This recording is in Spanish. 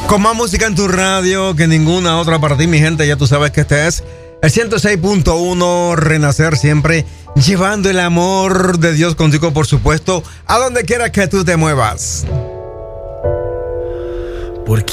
Con más música en tu radio que ninguna otra para ti, mi gente. Ya tú sabes que este es el 106.1 Renacer, siempre llevando el amor de Dios contigo, por supuesto, a donde quiera que tú te muevas. Porque